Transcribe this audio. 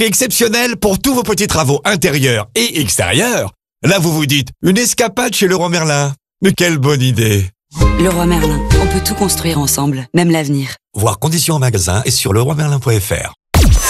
prix exceptionnels pour tous vos petits travaux intérieurs et extérieurs. Là, vous vous dites, une escapade chez Leroy Merlin. Mais quelle bonne idée! Leroy Merlin, on peut tout construire ensemble, même l'avenir. Voir conditions en magasin et sur leroymerlin.fr.